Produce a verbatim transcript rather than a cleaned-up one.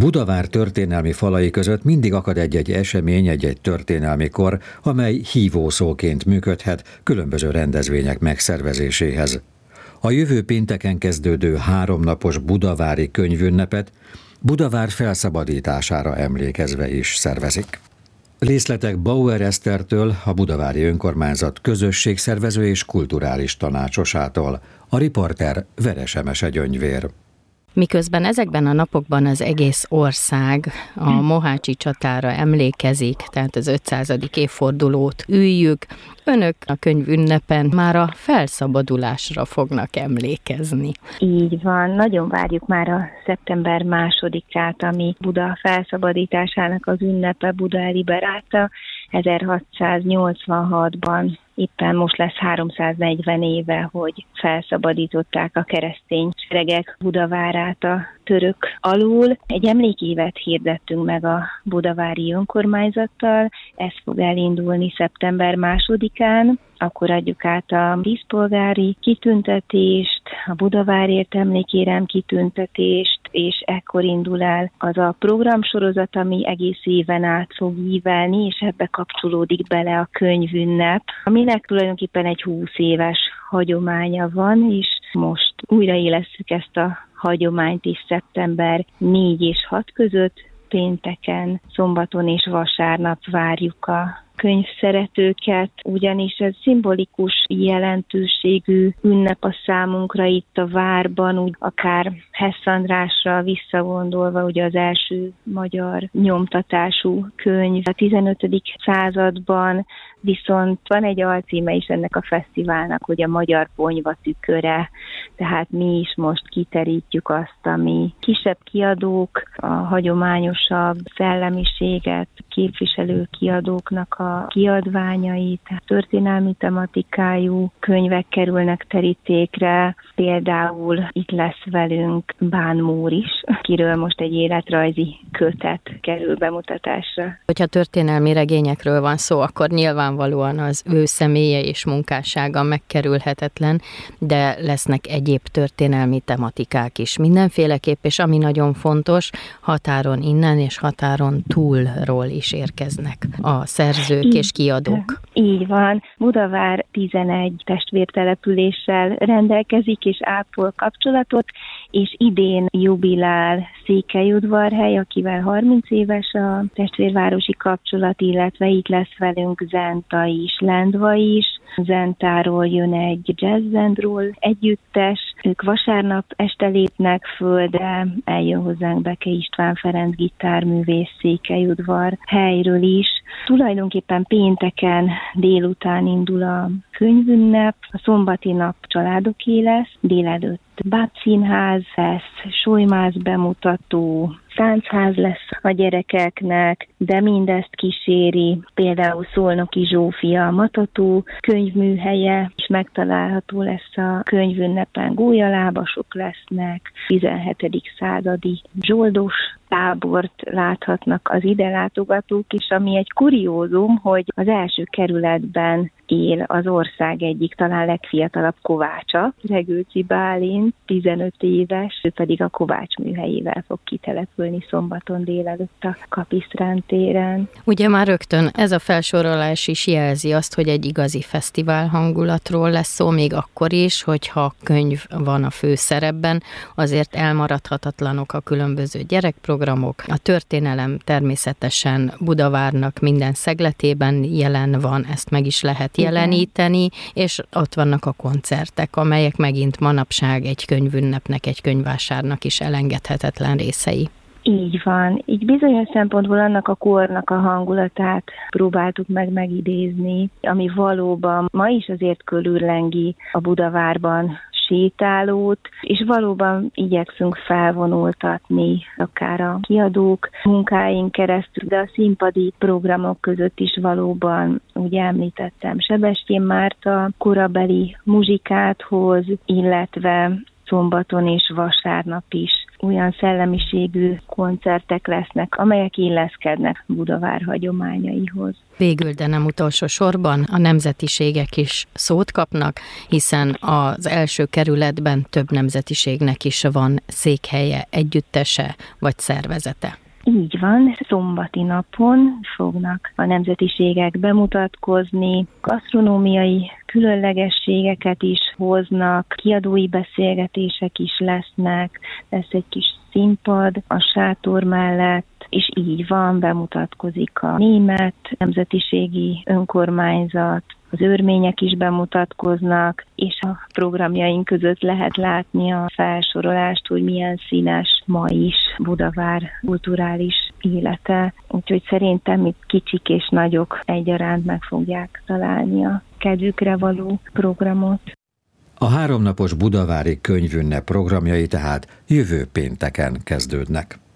Budavár történelmi falai között mindig akad egy-egy esemény, egy-egy történelmi kor, amely hívószóként működhet különböző rendezvények megszervezéséhez. A jövő pénteken kezdődő háromnapos budavári könyvünnepet Budavár felszabadítására emlékezve is szervezik. Részletek Bauer Esztertől, a Budavári Önkormányzat közösségszervező és kulturális tanácsosától, a riporter Veres Emese Gyöngyvér. Miközben ezekben a napokban az egész ország a mohácsi csatára emlékezik, tehát az ötszázadik évfordulót üljük, önök a könyvünnepen már a felszabadulásra fognak emlékezni. Így van, nagyon várjuk már a szeptember másodikát, ami Buda felszabadításának az ünnepe, Buda Liberáta. ezerhatszáznyolcvanhatban éppen most lesz háromszáznegyven éve, hogy felszabadították a keresztény seregek Budavárát a török alól. Egy emlékévet hirdettünk meg a budavári önkormányzattal, ez fog elindulni szeptember másodikán, akkor adjuk át a díszpolgári kitüntetést, a Budavárért emlékérem kitüntetést, és ekkor indul el az a programsorozat, ami egész éven át fog ívelni, és ebbe kapcsolódik bele a könyvünnep, aminek tulajdonképpen egy húsz éves hagyománya van, és most újraélesszük ezt a hagyományt is szeptember négy és hat között, pénteken, szombaton és vasárnap várjuk a könyvszeretőket, ugyanis ez szimbolikus jelentőségű ünnep a számunkra itt a várban, úgy akár Hess Andrásra visszagondolva, ugye az első magyar nyomtatású könyv a tizenötödik században, viszont van egy alcíme is ennek a fesztiválnak, hogy a magyar ponyva tüköre, tehát mi is most kiterítjük azt, ami kisebb kiadók, a hagyományosabb szellemiséget képviselő kiadóknak a kiadványai, tehát történelmi tematikájú könyvek kerülnek terítékre, például itt lesz velünk Bán Mór is, akiről most egy életrajzi kötet kerül bemutatásra. Hogyha történelmi regényekről van szó, akkor nyilvánvalóan az ő személye és munkássága megkerülhetetlen, de lesznek egyéb történelmi tematikák is mindenféleképp, és ami nagyon fontos, határon innen és határon túlról is érkeznek a szerzők így, és kiadók. Így van. Budavár tizenegy testvértelepüléssel rendelkezik és ápol kapcsolatot, és idén jubilál Székelyudvarhely, akivel harminc éves a testvérvárosi kapcsolat, illetve itt lesz velünk Zenta is, Lendva is. Zentáról jön egy Jazz and Roll együttes, ők vasárnap este lépnek föl, de eljön hozzánk Beke István Ferenc gitárművész Székelyudvar helyről is. Tulajdonképpen pénteken délután indul a könyvünnep, a szombati nap családoké lesz, délelőtt bábszínház lesz, solymáz bemutató, táncház lesz a gyerekeknek, de mindezt kíséri például Szolnoki Zsófia Matató könyvműhelye, és megtalálható lesz a könyvünnepen, gólyalábasok lesznek, tizenhetedik századi zsoldos tábort láthatnak az ide látogatók is, ami egy kuriózum, hogy az első kerületben él az ország egyik talán legfiatalabb kovácsa, Regőci Bálint, tizenöt éves, ő pedig a Kovács műhelyével fog kitelepülni szombaton délelőtt a Kapisztrán téren. Ugye már rögtön ez a felsorolás is jelzi azt, hogy egy igazi fesztivál hangulatról lesz szó, még akkor is, hogyha könyv van a főszerepben, azért elmaradhatatlanok a különböző gyerekprogramok. A történelem természetesen Budavárnak minden szegletében jelen van, ezt meg is lehet jeleníteni, és ott vannak a koncertek, amelyek megint manapság egy könyvünnepnek, egy könyvvásárnak is elengedhetetlen részei. Így van. Így bizonyos szempontból annak a kornak a hangulatát próbáltuk meg megidézni, ami valóban ma is azért körüllengi a Budavárban sétálót, és valóban igyekszünk felvonultatni akár a kiadók munkáink keresztül, de a színpadi programok között is valóban, ugye említettem, Sebestyén Márta korabeli muzsikát hoz, illetve szombaton és vasárnap is olyan szellemiségű koncertek lesznek, amelyek illeszkednek Budavár hagyományaihoz. Végül, de nem utolsó sorban a nemzetiségek is szót kapnak, hiszen az első kerületben több nemzetiségnek is van székhelye, együttese vagy szervezete. Így van, szombati napon fognak a nemzetiségek bemutatkozni, gasztronómiai különlegességeket is hoznak, kiadói beszélgetések is lesznek, lesz egy kis színpad a sátor mellett, és így van, bemutatkozik a német nemzetiségi önkormányzat, az őrmények is bemutatkoznak, és a programjaink között lehet látni a felsorolást, hogy milyen színes ma is Budavár kulturális élete. Úgyhogy szerintem itt kicsik és nagyok egyaránt meg fogják találni a kedvükre való programot. A háromnapos budavári könyvünnep programjai tehát jövő pénteken kezdődnek.